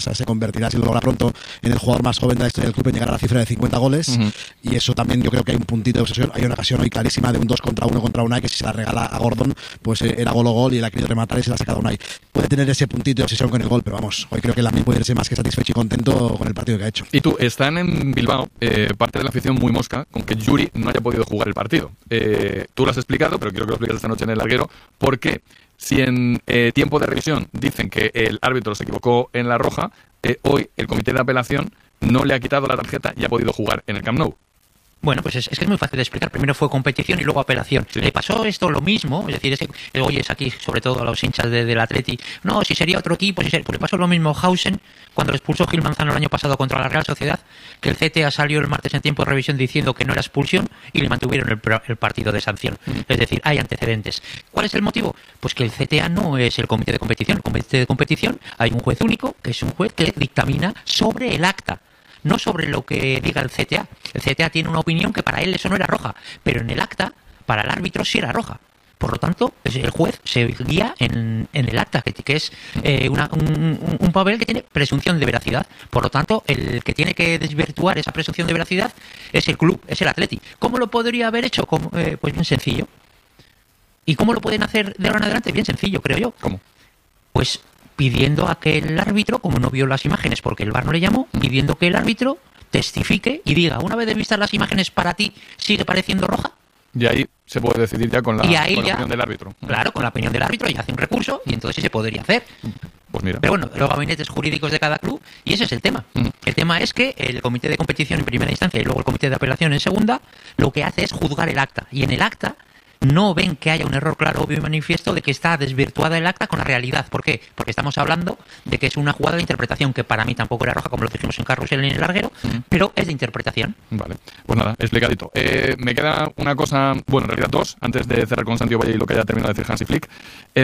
se convertirá, si lo logra pronto, en el jugador más joven de la historia del club en llegar a la cifra de 50 goles. Y eso también yo creo que hay un puntito de obsesión. Hay una ocasión hoy clarísima de un 2 contra 1 contra Unai, que si se la regala a Gordon, pues era gol o gol, y él ha querido rematar y se la ha sacado Unai. Puede tener ese puntito de obsesión con el gol, pero vamos, hoy creo que Lamine puede irse más que satisfecho y contento con el partido que ha hecho. Y tú, están en Bilbao parte de la afición muy mosca con que Yuri no haya podido jugar el partido. Tú lo has explicado, pero quiero que lo expliques esta noche en el larguero. ¿Por qué? Si en tiempo de revisión dicen que el árbitro se equivocó en la roja, hoy el comité de apelación no le ha quitado la tarjeta y ha podido jugar en el Camp Nou. Bueno, pues es que es muy fácil de explicar. Primero fue competición y luego apelación. Sí. Le pasó esto lo mismo, es decir, es que oyes aquí, sobre todo a los hinchas del Atleti, no, si sería otro equipo, pues le pasó lo mismo a Hausen cuando le expulsó Gil Manzano el año pasado contra la Real Sociedad, que el CTA salió el martes en tiempo de revisión diciendo que no era expulsión y le mantuvieron el partido de sanción. Es decir, hay antecedentes. ¿Cuál es el motivo? Pues que el CTA no es el comité de competición. El comité de competición hay un juez único, que es un juez que dictamina sobre el acta, no sobre lo que diga el CTA. El CTA tiene una opinión que para él eso no era roja, pero en el acta, para el árbitro sí era roja. Por lo tanto, el juez se guía en el acta, que es un papel que tiene presunción de veracidad. Por lo tanto, el que tiene que desvirtuar esa presunción de veracidad es el club, es el Atleti. ¿Cómo lo podría haber hecho? Pues bien sencillo. ¿Y cómo lo pueden hacer de ahora en adelante? Bien sencillo, creo yo. ¿Cómo? Pues pidiendo a que el árbitro, como no vio las imágenes porque el VAR no le llamó, pidiendo que el árbitro testifique y diga, una vez de vistas las imágenes, para ti sigue pareciendo roja. Y ahí se puede decidir ya con la opinión del árbitro. Claro, con la opinión del árbitro, y hace un recurso y entonces sí se podría hacer. Pues mira. Pero bueno, los gabinetes jurídicos de cada club, y ese es el tema. El tema es que el comité de competición en primera instancia y luego el comité de apelación en segunda, lo que hace es juzgar el acta. Y en el acta no ven que haya un error claro, obvio y manifiesto de que está desvirtuada el acta con la realidad. ¿Por qué? Porque estamos hablando de que es una jugada de interpretación que para mí tampoco era roja, como lo dijimos en Carrusel en el larguero, pero es de interpretación. Vale, pues nada, explicadito. Me queda una cosa, bueno, en realidad dos, antes de cerrar con Santiago Valle y lo que haya terminado de decir Hansi Flick.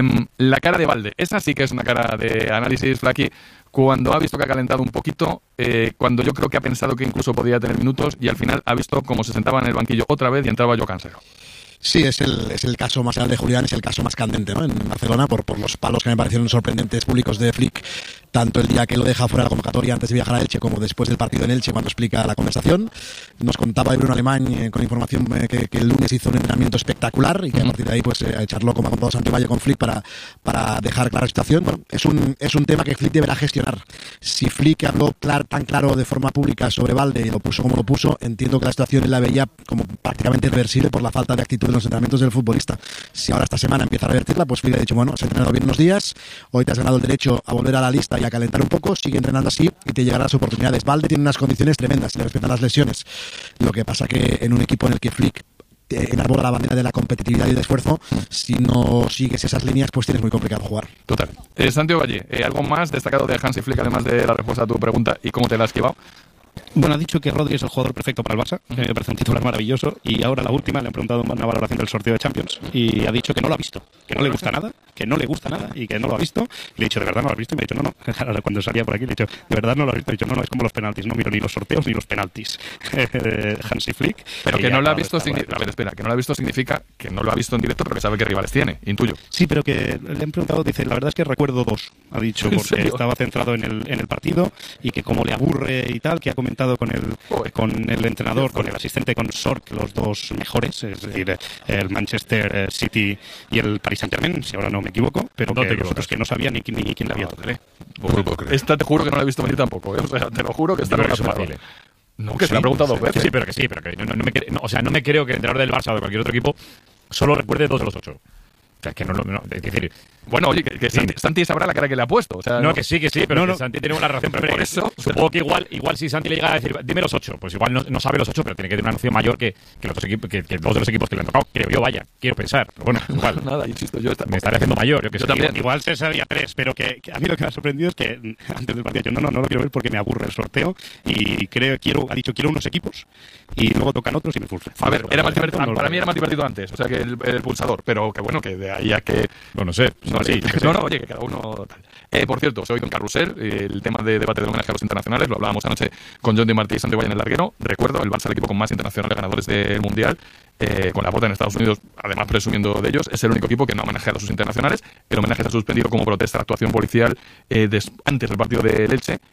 La cara de Balde, esa sí que es una cara de análisis, Flaky, cuando ha visto que ha calentado un poquito, cuando yo creo que ha pensado que incluso podía tener minutos, y al final ha visto cómo se sentaba en el banquillo otra vez y entraba Joao Cancelo. Sí, es el caso más grande de Julián, es el caso más candente, ¿no? En Barcelona, por los palos que me parecieron sorprendentes públicos de Flick, tanto el día que lo deja fuera de la convocatoria antes de viajar a Elche, como después del partido en Elche, cuando explica la conversación. Nos contaba Bruno Alemán con información que el lunes hizo un entrenamiento espectacular y que a partir de ahí pues charló, como ha contado Santi Valle, con Flick para dejar clara la situación. Bueno, es un tema que Flick deberá gestionar. Si Flick habló tan claro de forma pública sobre Balde y lo puso como lo puso, entiendo que la situación él la veía como prácticamente irreversible por la falta de actitud de los entrenamientos del futbolista. Si ahora esta semana empieza a revertirla, pues Flick ha dicho, bueno, has entrenado bien unos días, hoy te has ganado el derecho a volver a la lista y a calentar un poco, sigue entrenando así y te llegarán las oportunidades. Balde tiene unas condiciones tremendas, le respetan las lesiones. Lo que pasa que en un equipo en el que Flick enarbola la bandera de la competitividad y el esfuerzo, si no sigues esas líneas, pues tienes muy complicado jugar. Total. Santiago Valle, ¿algo más destacado de Hansi Flick, además de la respuesta a tu pregunta y cómo te la has esquivado? Bueno, ha dicho que Rodri es el jugador perfecto para el Barça, me parece un titular maravilloso, y ahora la última le han preguntado una valoración del sorteo de Champions y ha dicho que no lo ha visto, que no le gusta nada, y que no lo ha visto. Y le he dicho, ¿de verdad no lo has visto? Y me ha dicho, no. Ahora, cuando salía por aquí le he dicho, ¿de verdad no lo has visto? Y he dicho, no, es como los penaltis, no miro ni los sorteos ni los penaltis. Hansi Flick. Pero que no lo ha visto significa, a ver, espera, que no lo ha visto significa que no lo ha visto en directo, pero que sabe qué rivales tiene, intuyo. Sí, pero que le han preguntado, dice, la verdad es que recuerdo dos, ha dicho, porque estaba centrado en el partido y que como le aburre y tal, que ha comentado con el entrenador, con el asistente, con Sork, los dos mejores, es decir, el Manchester City y el Paris Saint-Germain, si ahora no me equivoco, pero no que los otros que no sabía ni quién le había tocado. Esta te juro que no la he visto venir tampoco, ¿eh? O sea, te lo juro que esta no la he fácil. No, que se la ha preguntado dos veces. Sí, pero que no me creo que el entrenador del Barça o de cualquier otro equipo solo recuerde 2 de los 8. O sea, que no, es decir... Bueno, oye, que Santi sabrá la cara que le ha puesto. O sea, que sí, pero que Santi tiene una relación previa. Por eso, supongo que igual si Santi le llega a decir, dime los 8, pues igual no sabe los 8, pero tiene que tener una noción mayor que los otros equipos, que 2 de los equipos que le han tocado. Creo yo, quiero pensar. Pero bueno, igual. Nada, insisto, me estaré haciendo mayor. Yo también. Igual se sabía 3, pero que a mí lo que me ha sorprendido es que antes del partido no lo quiero ver porque me aburre el sorteo y ha dicho quiero unos equipos y luego tocan otros y me frustra. A ver, era más divertido, para mí era más divertido antes, o sea, que el pulsador, pero que bueno, que de ahí a que... No sé. Oye, que cada uno tal. Por cierto, se ha oído en Carrusel el tema de debate de homenaje a los internacionales, lo hablábamos anoche con John Di Martí y Santiago Valle en el larguero. Recuerdo, el Barça, el equipo con más internacionales ganadores del Mundial, con la Porta en Estados Unidos, además presumiendo de ellos, es el único equipo que no ha homenajeado a sus internacionales. El homenaje se ha suspendido como protesta a la actuación policial antes del partido de Elche,